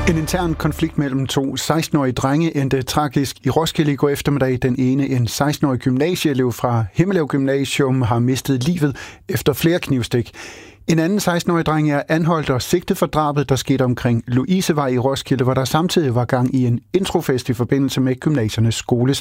En intern konflikt mellem to 16-årige drenge endte tragisk i Roskilde i går eftermiddag. Den ene, en 16-årig gymnasieelev fra Himmelev Gymnasium, har mistet livet efter flere knivstik. En anden 16-årig dreng er anholdt og sigtet for drabet, der skete omkring Louisevej i Roskilde, hvor der samtidig var gang i en introfest i forbindelse med gymnasiernes skolestart.